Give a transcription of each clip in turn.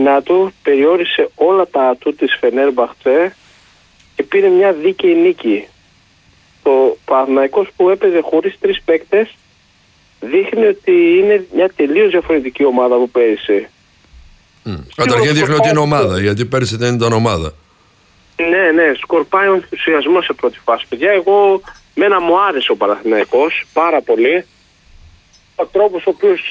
άμυνά του, περιόρισε όλα τα ατού της Φενέρμπαχτσε και πήρε μια δίκαιη νίκη. Το Παναθηναϊκός που έπαιζε χωρίς 3 παίκτες δείχνει ότι είναι μια τελείως διαφορετική ομάδα από πέρυσι. Καταρχήν δείχνει ότι είναι ομάδα, γιατί πέρυσι δεν ήταν ομάδα. Ναι, σκορπάει ο ενθουσιασμός σε πρώτη φάση. Παιδιά, μένα μου άρεσε ο Παναθηναϊκός πάρα πολύ. Ο τρόπος ο οποίος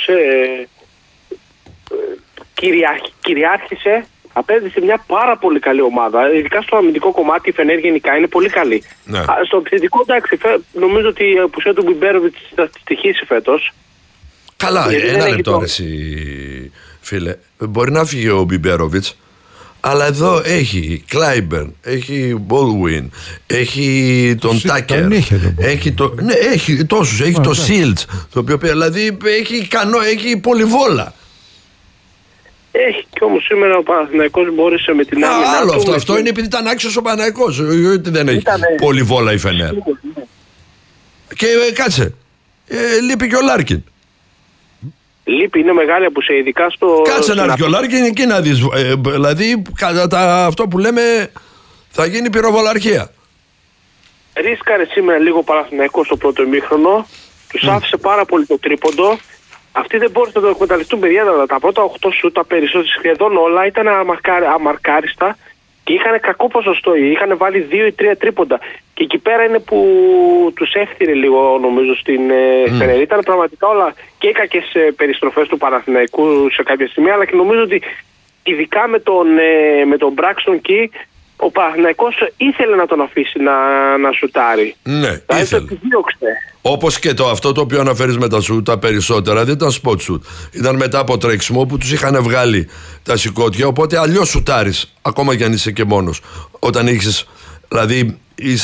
κυριάρχησε απέδειξε μια πάρα πολύ καλή ομάδα. Ειδικά στο αμυντικό κομμάτι η Φενέρ γενικά είναι πολύ καλή. Ναι. Στο επιθετικό, εντάξει, νομίζω ότι η απουσία του Μπιμπέροβιτς θα τη στοιχήσει φέτος. Καλά, ένα λεπτό εσύ, φίλε. Μπορεί να φύγει ο Μπιμπέροβιτς, αλλά εδώ έχει Κλάιμπερν, έχει Μπόλουιν, έχει τον Τάκερ, έχει τόσους, έχει το Σίλτς, το οποίο δηλαδή έχει πολυβόλα. Έχει και όμως σήμερα ο Παναθηναϊκός μπόρεσε με την άμυνα. Άλλο αυτό είναι επειδή ήταν άξιος ο Παναθηναϊκός, ότι δεν έχει πολυβόλα η Φενέρ. Και κάτσε, λείπει και ο Λάρκιν. Λείπει, είναι μεγάλη απουσία, ειδικά στο... Κάτσε να έρθει ο Λάρκιν εκεί να δεις, δηλαδή αυτό που λέμε θα γίνει πυροβολαρχία. Ρίσκαρε σήμερα λίγο ο Παναθηναϊκός στο πρώτο ημίχρονο, τους άφησε πάρα πολύ το τρίποντο. Αυτοί δεν μπόρεσαν να το εκμεταλλευτούν, παιδιά. Τα πρώτα 8 σουτ, τα περισσότερα, σχεδόν όλα ήταν αμαρκάριστα και είχαν κακό ποσοστό. Είχαν βάλει 2 ή 3 τρίποντα. Και εκεί πέρα είναι που τους έφτιανε λίγο, νομίζω, στην Φενέρ. Ήταν πραγματικά όλα και οι κακές περιστροφές του Παναθηναϊκού σε κάποια σημεία, αλλά και νομίζω ότι ειδικά με τον Μπράξον Κι, ο Παναθηναϊκός ήθελε να τον αφήσει να σουτάρει. Ναι, ήθελε. Όπως και αυτό το οποίο αναφέρεις με τα σουτ, τα περισσότερα δεν ήταν spot shoot. Ήταν μετά από τρέξιμο που τους είχαν βγάλει τα σηκώτια. Οπότε αλλιώς σουτάρεις, ακόμα κι αν είσαι και μόνος. Όταν έχεις, δηλαδή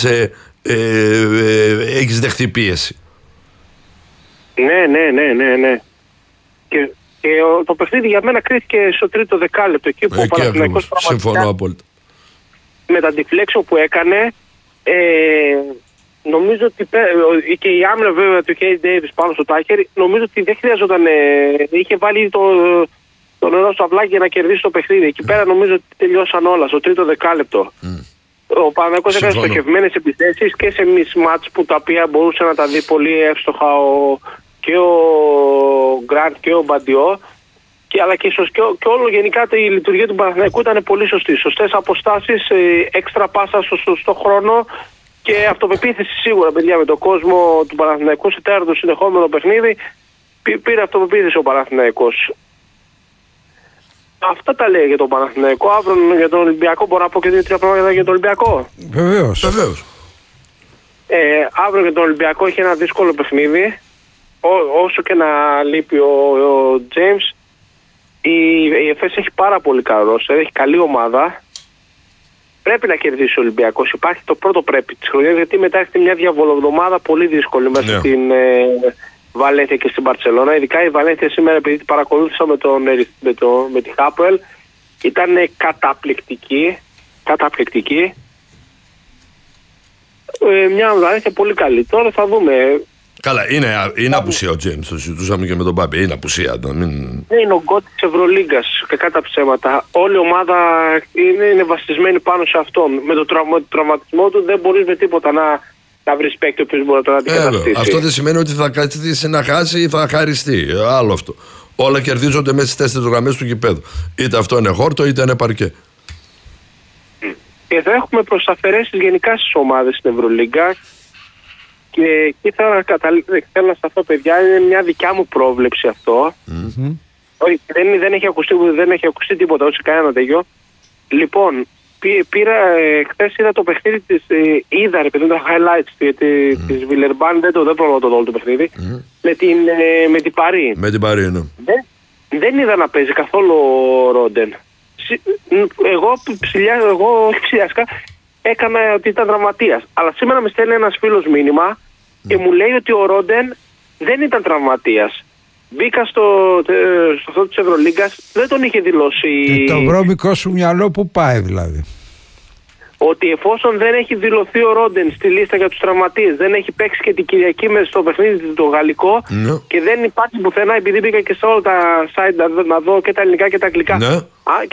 έχεις δεχτεί πίεση. Ναι. Και το παιχνίδι για μένα κρίθηκε στο τρίτο δεκάλεπτο. Εκεί που ο Παναθηναϊκός συμφωνώ απόλυτα. Με τα deflection που έκανε, νομίζω ότι και η άμυνα βέβαια του Κέι Ντέιβις πάνω στο Τάκερ, νομίζω ότι δεν χρειαζόταν, είχε βάλει το νερό στο αυλάκι για να κερδίσει το παιχνίδι. Εκεί πέρα νομίζω ότι τελειώσαν όλα στο τρίτο δεκάλεπτο. Ο Παναθηναϊκός έκανε στοχευμένες επιθέσεις και σε mismatch που τα οποία μπορούσε να τα δει πολύ εύστοχα και ο Γκραντ και ο Μπαντιό. Αλλά και όλο γενικά η λειτουργία του Παναθηναϊκού ήταν πολύ σωστή. Σωστές αποστάσεις, έξτρα πάσα στο σωστό χρόνο και αυτοπεποίθηση σίγουρα, παιδιά, με τον κόσμο του Παναθηναϊκού σε τέταρτο συνεχόμενο παιχνίδι. Πήρε αυτοπεποίθηση ο Παναθηναϊκός. Αυτά τα λέει για τον Παναθηναϊκό. Αύριο για τον Ολυμπιακό μπορώ να πω και 2-3 πράγματα για τον Ολυμπιακό. Βεβαίως. Αύριο για τον Ολυμπιακό έχει ένα δύσκολο παιχνίδι. Όσο και να λείπει ο James, η ΕΦΕΣ έχει πάρα πολύ καλό ρόστερ, έχει καλή ομάδα. Πρέπει να κερδίσει ο Ολυμπιακός. Υπάρχει το πρώτο πρέπει της χρονιάς, γιατί μετά έχει μια διαβολοβδομάδα πολύ δύσκολη μέσα στην Βαλένθια και στην Μπαρσελόνα. Ειδικά η Βαλένθια σήμερα, επειδή την παρακολούθησα με τη Χάπουελ, ήταν καταπληκτική. Μια Βαλένθια πολύ καλή. Τώρα θα δούμε. Καλά, είναι απουσία ο Τζέιμς, το συζητούσαμε και με τον Πάπη. Είναι απουσία. Είναι ο γκότ της Ευρωλίγκας, κακά τα ψέματα. Όλη η ομάδα είναι βασισμένη πάνω σε αυτόν. Με τον τραυματισμό του δεν μπορείς με τίποτα να βρεις παίκτη ο οποίος μπορεί να τον αντικαταστήσει. Αυτό δεν σημαίνει ότι θα κάτσει να χάσει ή θα χαριστεί. Άλλο αυτό. Όλα κερδίζονται μέσα στις 4 γραμμές του γηπέδου. Είτε αυτό είναι χόρτο είτε είναι παρκέ. Και θα έχουμε προσαφαιρέσεις γενικά στις ομάδες στην Ευρωλίγκα. Και εκεί θέλω να σταθώ, παιδιά, είναι μια δικιά μου πρόβλεψη αυτό. Όχι, δεν έχει ακουστεί τίποτα, όχι κανένα τέτοιο. Λοιπόν, χθες είδα το παιχνίδι της, είδα ρε παιδί, τα highlights της Βιλερμπάν, δεν πρόλαβα το δόλο το παιχνίδι, με την Παρί. Με την Παρί, ναι. Δεν είδα να παίζει καθόλου ο Ρόντεν. Εγώ ψηλιάσκα έκανα ότι ήταν τραυματίας. Αλλά σήμερα με στέλνει ένας φίλος μήνυμα και μου λέει ότι ο Ρόντεν δεν ήταν τραυματίας. Μπήκα στο αυτό της Ευρωλίγκας, δεν τον είχε δηλώσει. Το βρώμικο σου μυαλό που πάει δηλαδή. Ότι εφόσον δεν έχει δηλωθεί ο Ρόντεν στη λίστα για τους τραυματίες, δεν έχει παίξει και την Κυριακή μέσα στο παιχνίδι το γαλλικό και δεν υπάρχει πουθενά, επειδή μπήκα και σε όλα τα site να δω και τα ελληνικά και τα αγγλικά.